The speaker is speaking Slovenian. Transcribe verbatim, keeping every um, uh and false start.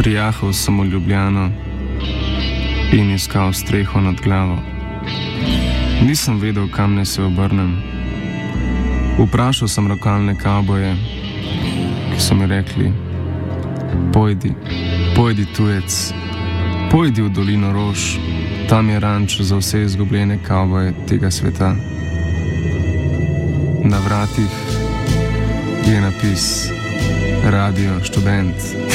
Prijahal sem v Ljubljano in iskal streho nad glavo. Nisem vedel, kam naj se obrnem. Vprašal sem lokalne kavboje, ki so mi rekli: Pojdi, pojdi tujec, pojdi v dolino rož, tam je ranč za vse izgubljene kavboje tega sveta. Na vratih je napis Radio Študent.